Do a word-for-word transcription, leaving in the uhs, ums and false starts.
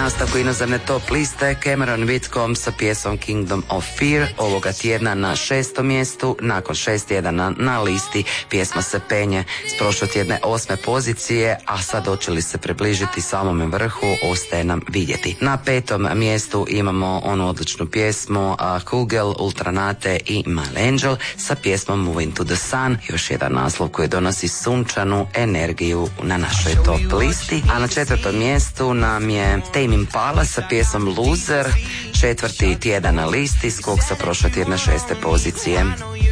nastavku inozemne top liste Cameron Whitcomb sa pjesmom Kingdom of Fear ovoga tjedna na šestom mjestu. Nakon šest tjedana na listi pjesma se penje s prošlotjedne osme pozicije, a sad hoće li se približiti samome vrhu, ostaje nam vidjeti. Na petom mjestu imamo onu odličnu pjesmu uh, Kugel, Ultranate i My Angel sa pjesmom Moving to the Sun, još jedan naslov koji donosi sunčanu energiju na našoj top listi. A na četvrtom mjestu nam je Tame Impala sa pjesmom Loser, četvrti tjedan na listi, skok sa prošlotjedne šeste pozicije.